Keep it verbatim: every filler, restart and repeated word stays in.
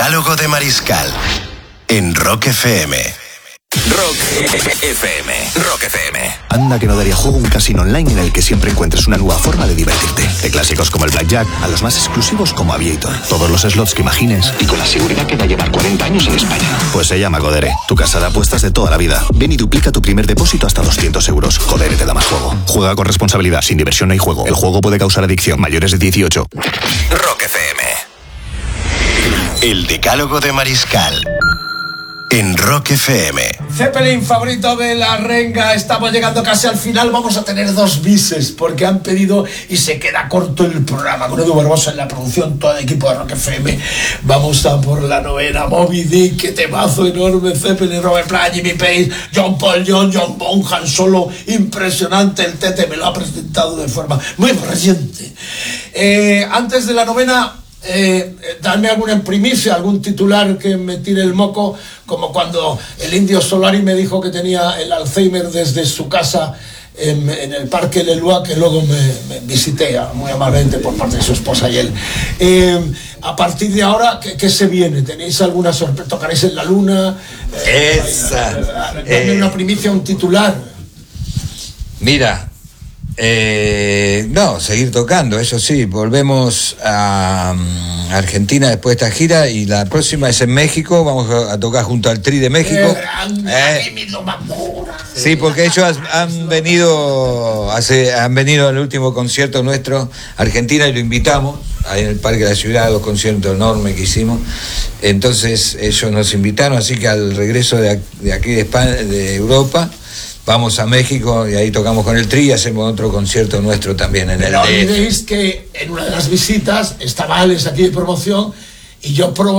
Decálogo de Mariscal en Rock F M. Rock F M. Rock F M. Anda que no daría juego un casino online en el que siempre encuentres una nueva forma de divertirte. De clásicos como el Blackjack a los más exclusivos como Aviator. Todos los slots que imagines y con la seguridad que da llevar cuarenta años en España. Pues se llama Codere, tu casa de apuestas de toda la vida. Ven y duplica tu primer depósito hasta doscientos euros. Codere te da más juego. Juega con responsabilidad, sin diversión no hay juego. El juego puede causar adicción. Mayores de dieciocho. Rock F M. El Decálogo de Mariscal en Rock F M. Zeppelin, favorito de la renga. Estamos llegando casi al final. Vamos a tener dos bises porque han pedido y se queda corto el programa. Con Edu Barbosa en la producción, todo el equipo de Rock F M. Vamos a por la novena. Moby Dick, qué temazo enorme. Zeppelin, Robert Plant, Jimmy Page, John Paul, John, John Bonham Solo. Impresionante. El Tete me lo ha presentado de forma muy reciente. Eh, antes de la novena, Eh, darme alguna primicia, algún titular que me tire el moco, como cuando el Indio Solari me dijo que tenía el Alzheimer desde su casa en, en el Parque Leloir, que luego me, me visité muy amablemente por parte de su esposa y él. Eh, a partir de ahora, ¿qué, qué se viene? ¿Tenéis alguna sorpresa? ¿Tocaréis en la luna? Eh, Esa. Darme eh, una primicia, un titular. Mira. Eh, no, seguir tocando, eso sí, volvemos a um, Argentina después de esta gira y la próxima es en México, vamos a, a tocar junto al Tri de México. Eh, sí, porque ellos han venido, hace, han venido al último concierto nuestro a Argentina y lo invitamos, ahí en el Parque de la Ciudad, dos conciertos enormes que hicimos, entonces ellos nos invitaron, así que al regreso de, de aquí de España, de Europa, vamos a México y ahí tocamos con el Tri y hacemos otro concierto nuestro también en Pero el D F. No olvidéis que en una de las visitas estaba Alex aquí de promoción y yo probé